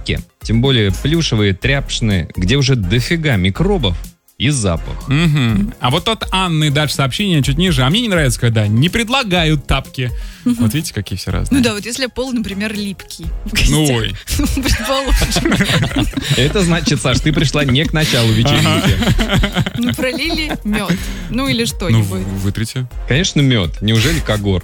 тапки, тем более плюшевые, тряпочные, где уже дофига микробов и запах. Угу. А вот от Анны дальше сообщение чуть ниже. А мне не нравится, когда не предлагают тапки. Вот видите, какие все разные. Ну да, вот если пол, например, липкий. Ну ой. Предположим. Это значит, Саш, ты пришла не к началу вечеринки. Ну, пролили мед. Ну или Ну, что-нибудь. вытрите. Конечно, мед. Неужели когор?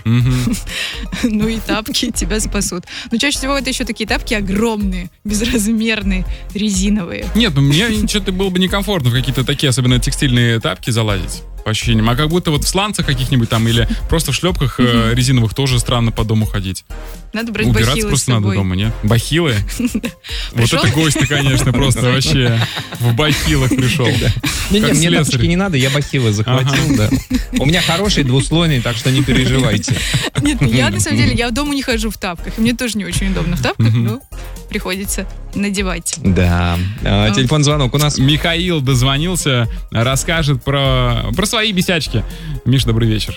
Ну и тапки тебя спасут. Но чаще всего это еще такие тапки огромные, безразмерные, резиновые. Нет, ну мне что-то было бы некомфортно в какие-то такие, особенно текстильные тапки залазить. По ощущениям. А как будто вот в сланцах каких-нибудь там или просто в шлепках резиновых тоже странно по дому ходить. Надо брать Убираться бахилы с просто надо собой. дома, нет? Бахилы? Вот Пришел? это гости, конечно, просто вообще в бахилах пришел. Не, Как мне слесарь. тапочки не надо, я бахилы захватил, да. У меня хороший двуслойный, так что не переживайте. Нет, ну я на самом деле, я дома не хожу в тапках. И мне тоже не очень удобно в тапках, но приходится надевать. Да. Телефон звонок у нас. Михаил дозвонился, расскажет про свои бесячки. Миш, добрый вечер.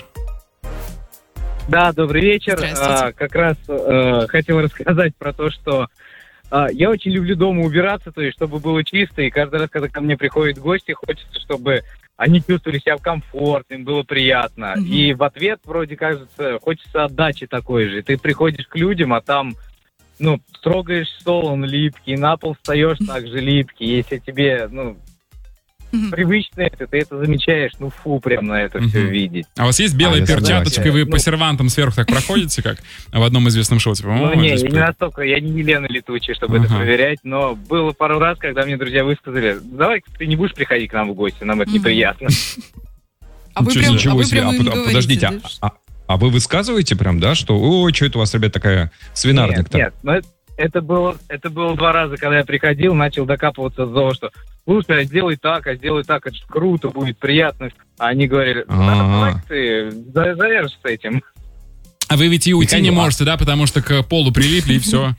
Да, добрый вечер. Здравствуйте. Как раз хотел рассказать про то, что я очень люблю дома убираться, то есть чтобы было чисто, и каждый раз, когда ко мне приходят гости, хочется, чтобы они чувствовали себя комфортно, им было приятно. Мгм. И в ответ, вроде кажется, хочется отдачи такой же. Ты приходишь к людям, а там, трогаешь стол, он липкий, на пол встаешь, также липкий. Если тебе, Мгм. привычно это, ты это замечаешь, фу, прям на это все Мгм. видеть. А у вас есть белая я перчаточка, и вы согласен. по сервантам сверху так проходите, как в одном известном шоу? Типа, Не, здесь я не настолько, я не Елена Летучая, чтобы это Ага. проверять, но было пару раз, когда мне друзья высказали, давай ты не будешь приходить к нам в гости, нам это Мгм. неприятно. А вы Ничего прям, себе. а вы себе. прям им говорите, Подождите, да? а вы высказываете прям, да, что, ой, что это у вас, ребят, такая свинарник-то? Нет, но это было 2 раза, когда я приходил, начал докапываться до того, что слушай, а сделай так, это ж круто, будет приятно. А они говорили, давай ты завяжешь с этим. А вы ведь и уйти не Михаил, можете, да, потому что к полу прилипли, и все.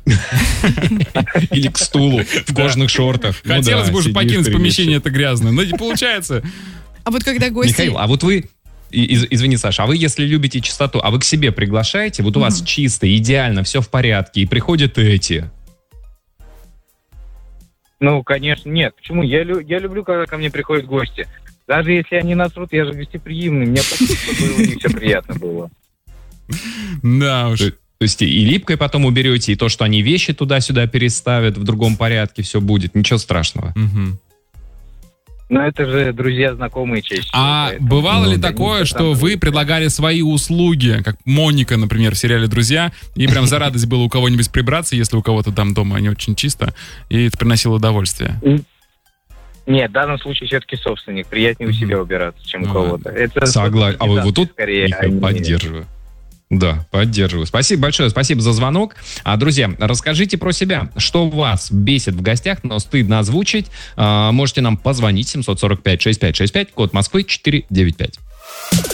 Или к стулу в кожаных шортах. Ну Хотелось да, бы уже сидишь, покинуть прилипший. помещение это грязное, но не получается. А вот когда гости... Михаил, а вот вы, извини, Саша, а вы, если любите чистоту, а вы к себе приглашаете, вот у вас чисто, идеально, все в порядке, и приходят эти... Конечно, нет. Почему? Я люблю, когда ко мне приходят гости. Даже если они насрут, я же гостеприимный. Мне просто, чтобы у них все приятно было. Да уж. То есть и липкой потом уберете, и то, что они вещи туда-сюда переставят, в другом порядке все будет, ничего страшного. Мгм. Но это же друзья, знакомые чаще всего, А поэтому, бывало ли да, такое, никто что там вы не- предлагали свои услуги, как Моника, например, в сериале «Друзья», и прям за радость было у кого-нибудь прибраться, если у кого-то там дома не очень чисто, и это приносило удовольствие? Нет, в данном случае все-таки собственник. Приятнее у Мгм. себя убираться, чем у Ну кого-то. Это Согласен. А вот тут, скорее, Михаил, а не- поддерживаю. Да, поддерживаю. Спасибо большое, спасибо за звонок. Друзья, расскажите про себя, что вас бесит в гостях, но стыдно озвучить. Можете нам позвонить 745-6565, код Москвы 495.